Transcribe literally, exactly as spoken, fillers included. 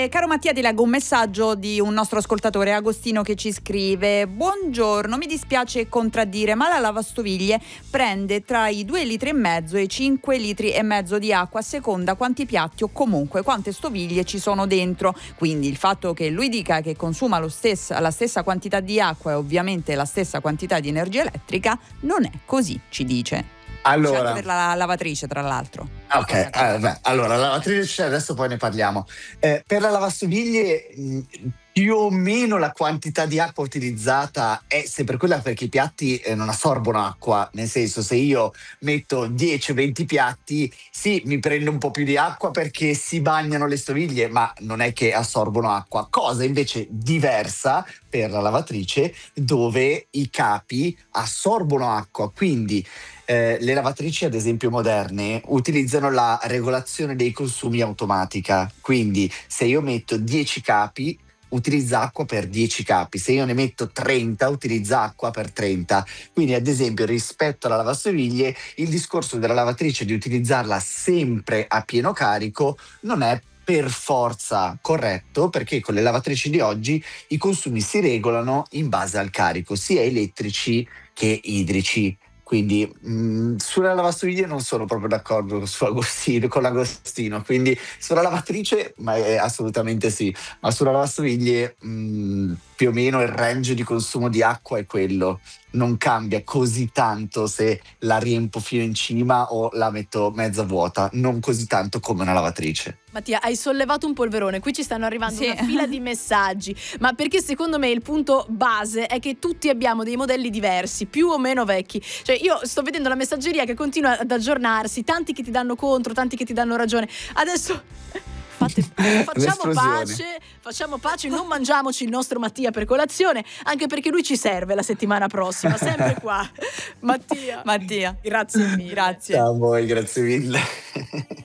Eh, caro Mattia, ti leggo un messaggio di un nostro ascoltatore, Agostino, che ci scrive: buongiorno, mi dispiace contraddire, ma la lavastoviglie prende tra i due litri e mezzo e i cinque litri e mezzo di acqua a seconda quanti piatti o comunque quante stoviglie ci sono dentro. Quindi il fatto che lui dica che consuma lo stesso, la stessa quantità di acqua e ovviamente la stessa quantità di energia elettrica non è così, ci dice. Allora, c'è anche per la lavatrice, tra l'altro. ok, eh, beh, allora la lavatrice adesso poi ne parliamo. Eh, per la lavastoviglie mh, più o meno la quantità di acqua utilizzata è sempre quella, perché i piatti eh, non assorbono acqua, nel senso, se io metto dieci venti piatti, sì, mi prendo un po' più di acqua perché si bagnano le stoviglie, ma non è che assorbono acqua. Cosa invece diversa per la lavatrice, dove i capi assorbono acqua, quindi Eh, le lavatrici ad esempio moderne utilizzano la regolazione dei consumi automatica, quindi se io metto dieci capi utilizza acqua per dieci capi, se io ne metto trenta utilizza acqua per trenta. Quindi ad esempio rispetto alla lavastoviglie il discorso della lavatrice di utilizzarla sempre a pieno carico non è per forza corretto, perché con le lavatrici di oggi i consumi si regolano in base al carico sia elettrici che idrici. Quindi mh, sulla lavastoviglie non sono proprio d'accordo su Agostino, con l'Agostino, quindi sulla lavatrice ma è assolutamente sì, ma sulla lavastoviglie mh, più o meno il range di consumo di acqua è quello, non cambia così tanto se la riempo fino in cima o la metto mezza vuota, non così tanto come una lavatrice. Mattia, hai sollevato un polverone, qui ci stanno arrivando Sì. una fila di messaggi, ma perché secondo me il punto base è che tutti abbiamo dei modelli diversi, più o meno vecchi. Cioè io sto vedendo la messaggeria che continua ad aggiornarsi, tanti che ti danno contro, tanti che ti danno ragione. Adesso fate, facciamo pace, facciamo pace, non mangiamoci il nostro Mattia per colazione, anche perché lui ci serve la settimana prossima, sempre qua. Mattia, Mattia, grazie mille. Grazie. Ciao a voi, grazie mille.